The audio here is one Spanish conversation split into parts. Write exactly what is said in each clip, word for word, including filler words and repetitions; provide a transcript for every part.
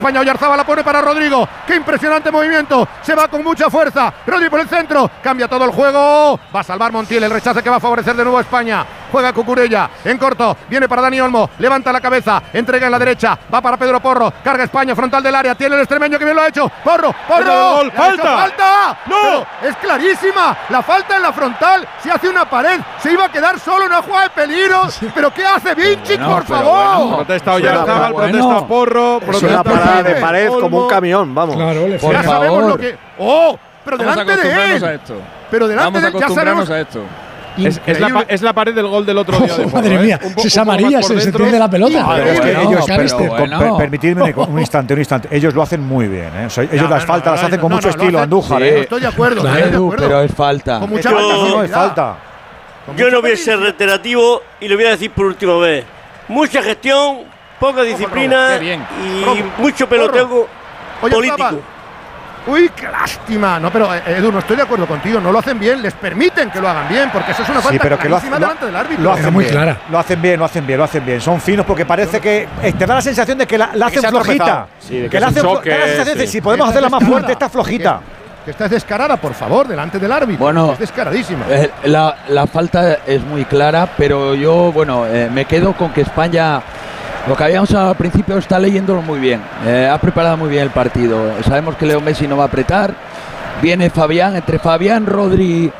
España. Oyarzabal la pone para Rodrigo. Qué impresionante movimiento. Se va con mucha fuerza. Rodrigo por el centro. Cambia todo el juego. Va a salvar Montiel. El rechace que va a favorecer de nuevo a España. Juega Cucurella. En corto. Viene para Dani Olmo. Levanta la cabeza. Entrega en la derecha. Va para Pedro Porro. Carga España. Frontal del área. Tiene el extremeño que bien lo ha hecho. Porro. Porro. Gol. ¡Falta! ¡Falta! ¡No! Pero es clarísima. La falta en la frontal. Se hace una pared. Se iba a quedar solo en una jugada de peligro. ¿Pero qué hace Vinci, bueno, por pero favor? bueno. Protesta Oyarzabal, bueno. protesta Porro, Es protesta una parada de pared Olmo. como un camión, vamos. Claro, le Por ya favor. sabemos lo que. ¡Oh! Pero Vamos a delante de acostumbrarnos a él. esto. Pero delante Vamos a de él ya acostumbrarnos sabemos. a esto. Es, es, la, pa- es la pared del gol del otro día de Porro, Madre ¿eh? mía, Un po- si es un poco amarilla más por se, se dentro. tiende la pelota. A ver, es que Bueno, ellos, pero per- bueno. per- permitidme un instante, un instante. Ellos lo hacen muy bien, ¿eh? O sea, ellos No, las no, faltas no, las no, hacen con no, mucho no, lo estilo, hacen- Andújar, Sí. ¿eh? Estoy de acuerdo, Claro, estoy de Edu, acuerdo. pero es falta. Con mucha Yo- falta, no es falta. Con Yo mucha no voy a ser pericia. reiterativo y lo voy a decir por última vez. Mucha gestión, poca disciplina Qué bien. y Robo. mucho peloteo Oye, político. Zabal. Uy, qué lástima. No, pero eh, Edu, no estoy de acuerdo contigo. No lo hacen bien. Les permiten que lo hagan bien, porque eso es una falta Sí, pero que lo clarísima hacen, lo, delante del árbitro. lo hacen Era muy bien, clara. Lo hacen bien, lo hacen bien, lo hacen bien. Son finos porque parece que eh, te da la sensación de que la, la que hacen se ha flojita. tropezado. Sí, de que que es la un hacen flo- choque, te da la sensación de sí. si podemos Esta hacerla más descarada. fuerte, está flojita. Que, que esta es descarada, por favor, delante del árbitro. Bueno, es descaradísima. Eh, la, la falta es muy clara, pero yo, bueno, eh, me quedo con que España, lo que habíamos hablado al principio, está leyéndolo muy bien. Eh, ha preparado muy bien el partido. Sabemos que Leo Messi no va a apretar. Viene Fabián, entre Fabián, Rodri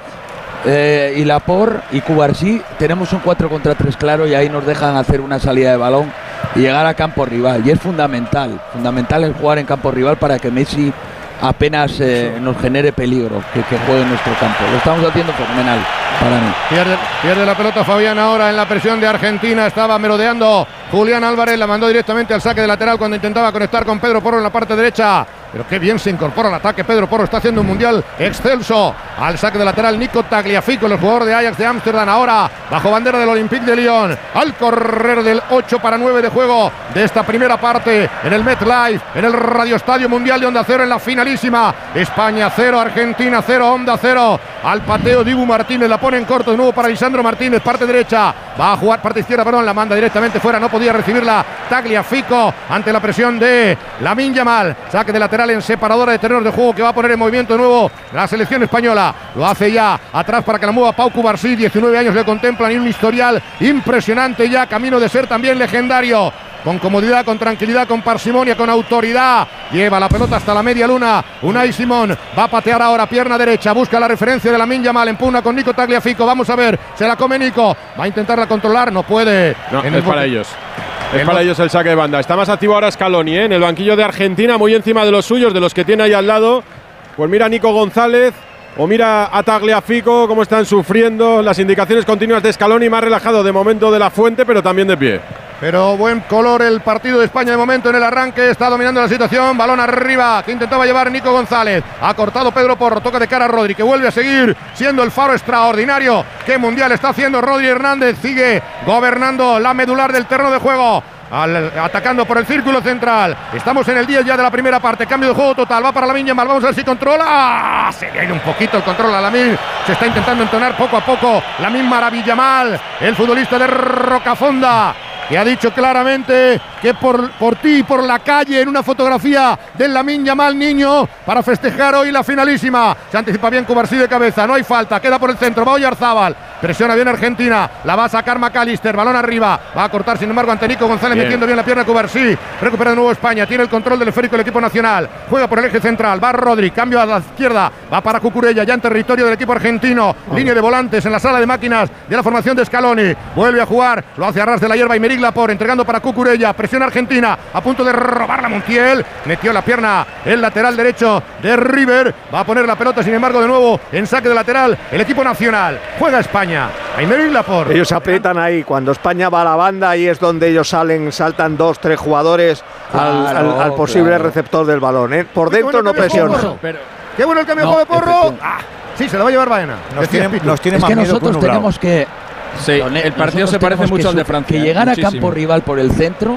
eh, y Laporte y Cubarsí. Tenemos un cuatro contra tres claro y ahí nos dejan hacer una salida de balón y llegar a campo rival. Y es fundamental, fundamental el jugar en campo rival para que Messi apenas eh, nos genere peligro, que, que juegue en nuestro campo. Lo estamos haciendo fenomenal para mí. Pierde, pierde la pelota Fabián ahora en la presión de Argentina. Estaba merodeando Julián Álvarez. La mandó directamente al saque de lateral cuando intentaba conectar con Pedro Porro en la parte derecha. Pero qué bien se incorpora al ataque. Pedro Porro está haciendo un mundial excelso. Al saque de lateral Nico Tagliafico, el jugador de Ajax de Ámsterdam. Ahora bajo bandera del Olympique de Lyon. Al correr del ocho para nueve de juego de esta primera parte en el MetLife, en el Radio Estadio Mundial de Onda Cero, en la finalísima. España cero, Argentina cero, Onda cero. Al pateo Dibu Martínez, la pone en corto de nuevo para Lisandro Martínez, parte derecha. Va a jugar parte izquierda, perdón, la manda directamente fuera. No podía recibirla Tagliafico ante la presión de Lamine Yamal. Saque de lateral en separadora de terrenos de juego que va a poner en movimiento de nuevo la selección española. Lo hace ya atrás para que la mueva Pau Cubarsí. diecinueve años le contemplan y un historial impresionante ya, camino de ser también legendario. Con comodidad, con tranquilidad, con parsimonia, con autoridad. Lleva la pelota hasta la media luna. Unai Simón va a patear ahora, pierna derecha. Busca la referencia de Lamine Yamal. Empugna con Nico Tagliafico. Vamos a ver. Se la come Nico. Va a intentarla controlar. No puede. No, En es el para bote- ellos. Es para ellos el saque de banda. Está más activo ahora Scaloni, ¿eh? En el banquillo de Argentina, muy encima de los suyos, de los que tiene ahí al lado. Pues mira a Nico González o mira a Tagliafico cómo están sufriendo las indicaciones continuas de Scaloni, más relajado de momento de la Fuente, pero también de pie. Pero buen color el partido de España de momento en el arranque. Está dominando la situación. Balón arriba que intentaba llevar Nico González. Ha cortado Pedro Porro. Toca de cara a Rodri, que vuelve a seguir siendo el faro extraordinario. ¿Qué mundial está haciendo Rodri Hernández? Sigue gobernando la medular del terreno de juego. Al, atacando por el círculo central. Estamos en el diez ya de la primera parte. Cambio de juego total. Va para Lamine Yamal. Vamos a ver si controla. ¡Ah! Se le ha ido un poquito el control a Lamine. Se está intentando entonar poco a poco Lamine Maravillamal, el futbolista de Rocafonda, que ha dicho claramente que por, por ti y por la calle, en una fotografía del Lamine Yamal niño, para festejar hoy la finalísima. Se anticipa bien Cubarsí de cabeza, no hay falta, queda por el centro, va Oyarzabal, presiona bien Argentina, la va a sacar McAllister, balón arriba, va a cortar sin embargo ante Nico González, bien. Metiendo bien la pierna Cubarsí, recupera de nuevo España, tiene el control del esférico el equipo nacional, juega por el eje central, va Rodri, cambio a la izquierda, va para Cucurella, ya en territorio del equipo argentino, oh. Línea de volantes en la sala de máquinas de la formación de Scaloni, vuelve a jugar, lo hace a ras de la hierba y Meric Laporte, entregando para Cucurella, presión Argentina, a punto de robar la Montiel, metió la pierna el lateral derecho de River, va a poner la pelota sin embargo de nuevo en saque de lateral el equipo nacional, juega España, Meric Laporte. Ellos aprietan ahí, cuando España va a la banda, ahí es donde ellos salen, saltan dos, tres jugadores al, claro, al, al posible claro. receptor del balón, ¿eh? Por dentro no presiona. Qué bueno el cambio de No, juego de Porro. Ah, sí, se lo va a llevar Baena. Nos tienen, nos tienen Es más que miedo nosotros que un tenemos que Sí, el partido se parece mucho al de Francia. Que ¿eh? llegar a Muchísimo. campo rival por el centro,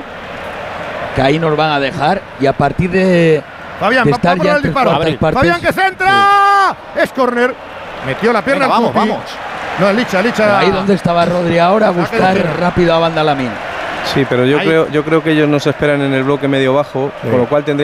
que ahí nos van a dejar, y a partir de, Fabián, de va, estar va ya por el en tres disparo. cuartas partes. Fabián que centra. Es córner. Metió la pierna. Venga, vamos, Cuti. vamos. No, Licha, Licha. Ahí donde estaba Rodri ahora, buscar rápido a banda Lamine. Sí, pero yo creo, yo creo que ellos nos esperan en el bloque medio bajo, sí. Con lo cual tendría